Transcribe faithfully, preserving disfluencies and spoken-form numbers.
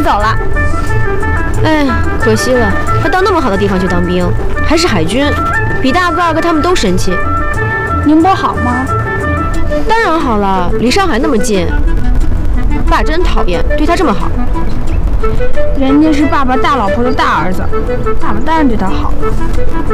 走了。 哎，可惜了，他到那么好的地方去当兵，还是海军，比大哥二哥他们都神气。 宁波好吗？ 当然好了，离上海那么近。爸真讨厌，对他这么好。 人家是爸爸大老婆的大儿子，爸爸当然对他好。